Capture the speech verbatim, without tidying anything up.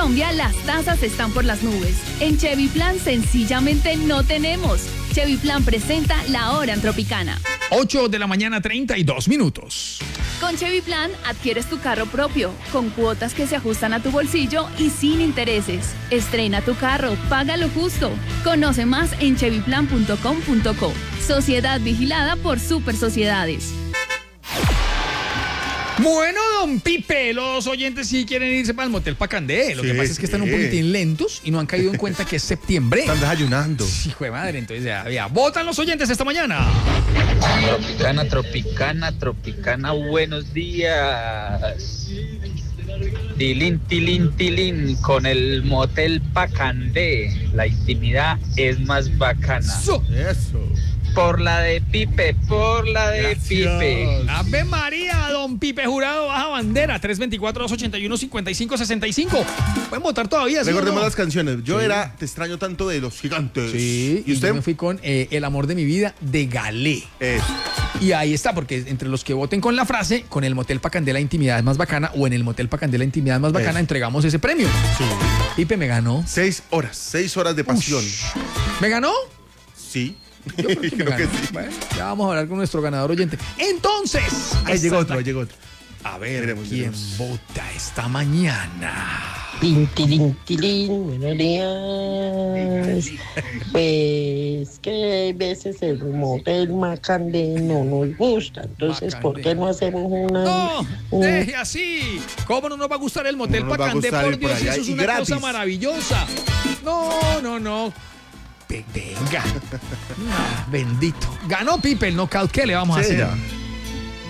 Colombia las tasas están por las nubes. En Chevy Plan sencillamente no tenemos. Chevy Plan presenta la hora en Tropicana. ocho de la mañana, treinta y dos minutos. Con Chevy Plan adquieres tu carro propio, con cuotas que se ajustan a tu bolsillo y sin intereses. Estrena tu carro, paga lo justo. Conoce más en chevy plan punto com punto co. Sociedad vigilada por Super Sociedades. Bueno, don Pipe, los oyentes sí quieren irse para el motel Pacandé. Lo Sí, que pasa es que están un sí. poquitín lentos y no han caído en cuenta que es septiembre. Están desayunando. Hijo de madre, entonces ya, ya. Votan los oyentes esta mañana. Tropicana, Tropicana, Tropicana, buenos días. Tilín, tilín, tilín, con el motel Pacandé, la intimidad es más bacana. So. Eso. Por la de Pipe, por la de Gracias. Pipe. Ave María, don Pipe Jurado, baja bandera, tres dos cuatro, dos ocho uno, cinco cinco seis cinco. Pueden votar todavía, ¿sí o Recordemos no? las canciones. Yo Sí. era Te extraño tanto de Los Gigantes. Sí, ¿Y y usted? yo me fui con eh, El amor de mi vida de Galé. Eso. Y ahí está, porque entre los que voten con la frase, con el motel Pacandé la intimidad es más bacana, o en el motel Pacandé la intimidad es más bacana, Eso. entregamos ese premio. Sí. Pipe me ganó. Seis horas. Seis horas de pasión. ¿Me ganó? Sí. Yo creo que me Creo que ganó. sí. Bueno, ya vamos a hablar con nuestro ganador oyente. Entonces, Ahí esta llegó es otro, la- ahí llegó otro. A ver, Miremos, ¿quién miremos. vota esta mañana? Tin, tilín, tilín, buenos días. Pues que hay veces el motel Macandé no nos gusta. Entonces, ¿por Macandé. qué no hacemos una... ¡No! un- ¡Deje así! ¿Cómo no nos va a gustar el motel No nos va a Pacandé? gustar Por ir por Dios, allá eso es y una gratis. cosa maravillosa. No, no, no. Ve- Venga. Ah, bendito. Ganó Pipe el knockout. ¿Qué le vamos a Sí, hacer? ya.